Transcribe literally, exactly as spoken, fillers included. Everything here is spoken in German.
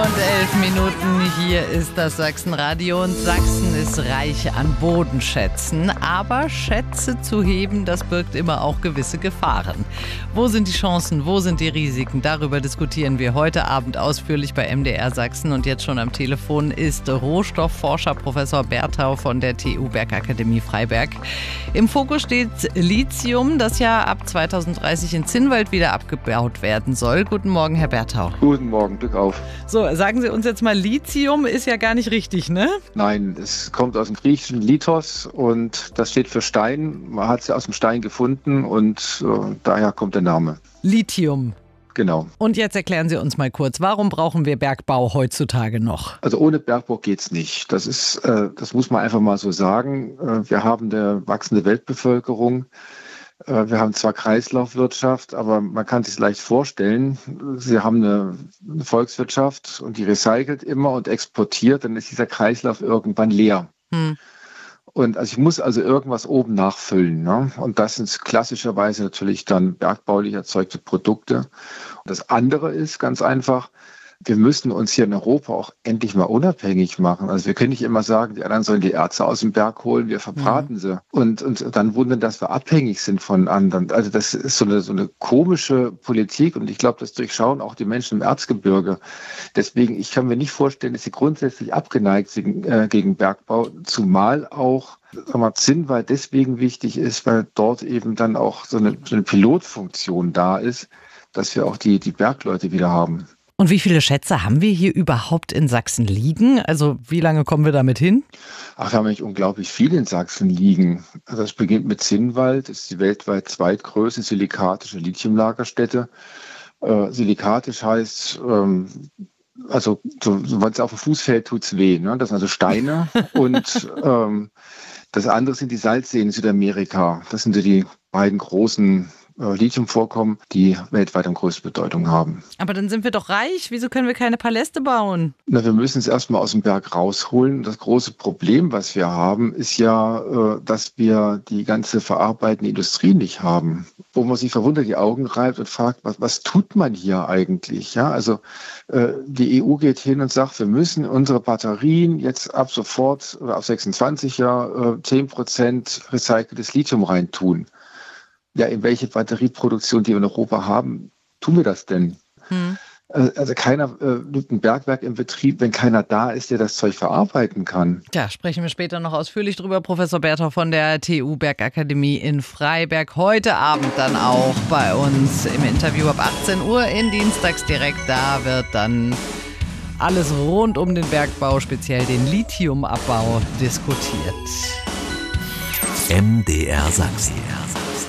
und elf Minuten, hier ist das Sachsenradio und Sachsen ist reich an Bodenschätzen. Aber Schätze zu heben, das birgt immer auch gewisse Gefahren. Wo sind die Chancen, wo sind die Risiken? Darüber diskutieren wir heute Abend ausführlich bei M D R Sachsen. Und jetzt schon am Telefon ist Rohstoffforscher Professor Berthau von der T U Bergakademie Freiberg. Im Fokus steht Lithium, das ja ab zweitausenddreißig in Zinnwald wieder abgebaut werden soll. Guten Morgen, Herr Berthau. Guten Morgen, Glück auf. So, sagen Sie uns jetzt mal, Lithium ist ja gar nicht richtig, ne? Nein, es kommt aus dem griechischen Lithos und das steht für Stein. Man hat es ja aus dem Stein gefunden und äh, daher kommt der Name. Lithium. Genau. Und jetzt erklären Sie uns mal kurz, warum brauchen wir Bergbau heutzutage noch? Also ohne Bergbau geht's nicht. Das ist, äh, das muss man einfach mal so sagen. Äh, wir haben eine wachsende Weltbevölkerung. Wir haben zwar Kreislaufwirtschaft, aber man kann sich leicht vorstellen, Sie haben eine Volkswirtschaft und die recycelt immer und exportiert, dann ist dieser Kreislauf irgendwann leer. Hm. Und also ich muss also irgendwas oben nachfüllen, ne? Und das sind klassischerweise natürlich dann bergbaulich erzeugte Produkte. Und das andere ist ganz einfach, wir müssen uns hier in Europa auch endlich mal unabhängig machen. Also wir können nicht immer sagen, die anderen sollen die Erze aus dem Berg holen, wir verbraten mhm. sie. Und, und dann wundern, dass wir abhängig sind von anderen. Also das ist so eine, so eine komische Politik und ich glaube, das durchschauen auch die Menschen im Erzgebirge. Deswegen, ich kann mir nicht vorstellen, dass sie grundsätzlich abgeneigt sind äh, gegen Bergbau, zumal auch sagen wir, Zinnwald deswegen wichtig ist, weil dort eben dann auch so eine, so eine Pilotfunktion da ist, dass wir auch die, die Bergleute wieder haben. Und wie viele Schätze haben wir hier überhaupt in Sachsen liegen? Also wie lange kommen wir damit hin? Ach, wir haben eigentlich unglaublich viel in Sachsen liegen. Also es beginnt mit Zinnwald, das ist die weltweit zweitgrößte silikatische Lithiumlagerstätte. Äh, silikatisch heißt, ähm, also so, wenn es auf dem Fuß fällt, tut's weh. Ne? Das sind also Steine und ähm, das andere sind die Salzseen in Südamerika. Das sind so die beiden großen Lithiumvorkommen, die weltweit am größten Bedeutung haben. Aber dann sind wir doch reich. Wieso können wir keine Paläste bauen? Na, wir müssen es erstmal aus dem Berg rausholen. Das große Problem, was wir haben, ist ja, dass wir die ganze verarbeitende Industrie nicht haben. Wo man sich verwundert die Augen reibt und fragt, was, was tut man hier eigentlich? Ja, also die E U geht hin und sagt, wir müssen unsere Batterien jetzt ab sofort oder ab sechsundzwanzig ja zehn Prozent recyceltes Lithium reintun. Ja, in welche Batterieproduktion, die wir in Europa haben, tun wir das denn? Hm. Also keiner äh, nimmt ein Bergwerk in Betrieb, wenn keiner da ist, der das Zeug verarbeiten kann. Ja, sprechen wir später noch ausführlich drüber. Professor Berthau von der T U Bergakademie in Freiberg. Heute Abend dann auch bei uns im Interview ab achtzehn Uhr in Dienstags direkt. Da wird dann alles rund um den Bergbau, speziell den Lithiumabbau, diskutiert. M D R Sachsen.